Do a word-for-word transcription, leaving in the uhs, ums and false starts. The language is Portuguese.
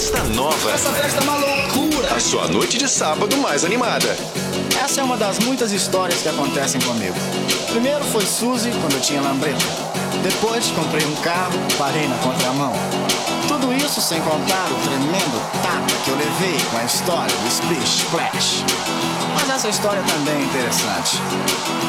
festa nova. Essa festa é uma loucura. A sua noite de sábado mais animada. Essa é uma das muitas histórias que acontecem comigo. Primeiro foi Suzy, quando eu tinha lambreta. Depois comprei um carro, parei na contramão. Tudo isso sem contar o tremendo tapa que eu levei com a história do Splish Splash. Mas essa história também é interessante.